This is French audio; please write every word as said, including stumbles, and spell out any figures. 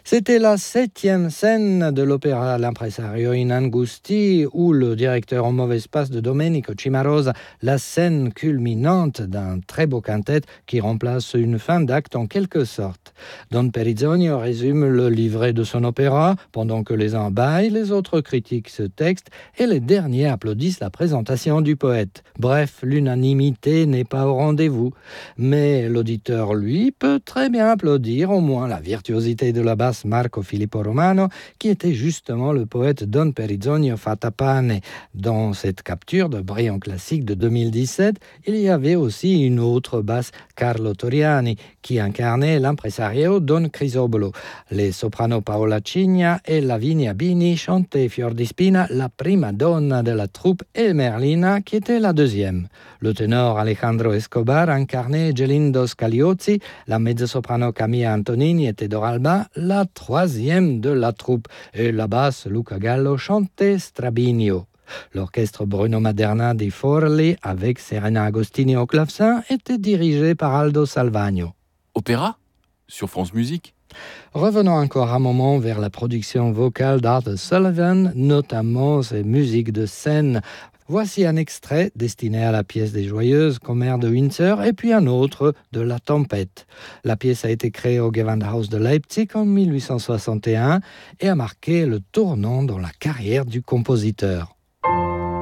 C'était la septième scène de l'opéra L'Impresario in Angusti, où le directeur en mauvais passe de Domenico Cimarosa, la scène culminante d'un très beau quintet qui remplace une fin d'acte en quelque sorte. Don Perizonio résume le livret de son opéra, pendant que les uns bâillent, les autres critiquent ce texte et les derniers applaudissent la présentation du poète. Bref, l'unanimité n'est pas au rendez-vous, mais l'auditeur, lui, peut très bien applaudir au moins la virtuosité de la basse Marco Filippo Romano, qui était justement le poète Don Perizonio Fatapane. Dans cette capture de brillant classique de deux mille dix-sept, il y avait aussi une autre basse, Carlo Toriani, qui incarnait l'impresario Don Crisobolo. Les sopranos Paola Cigna et Lavinia Bini chantaient Fior di Spina, la prima donna de la troupe, et Merlina, qui était la deuxième. Le ténor Alejandro Escobar incarnait Gelindo Scagliozzi, la mezzo-soprano Camilla Antonini et Tedor Alba, la troisième de la troupe, et la basse Luca Gallo chantait Strabinio. L'orchestre Bruno Maderna di Forli, avec Serena Agostini au clavecin, était dirigé par Aldo Salvagno. Opéra sur France Musique. Revenons encore un moment vers la production vocale d'Arthur Sullivan, notamment ses musiques de scène. Voici un extrait destiné à la pièce des Joyeuses, Commère de Windsor, et puis un autre de La Tempête. La pièce a été créée au Gewandhaus de Leipzig en mille huit cent soixante et un et a marqué le tournant dans la carrière du compositeur.